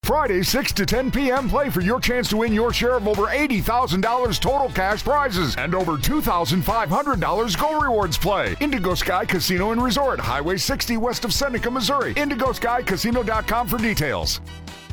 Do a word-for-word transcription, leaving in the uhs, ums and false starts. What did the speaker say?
Friday, six to ten p.m. Play for your chance to win your share of over eighty thousand dollars total cash prizes and over two thousand five hundred dollars Go Rewards Play. Indigo Sky Casino and Resort, Highway sixty west of Seneca, Missouri. indigo sky casino dot com for details.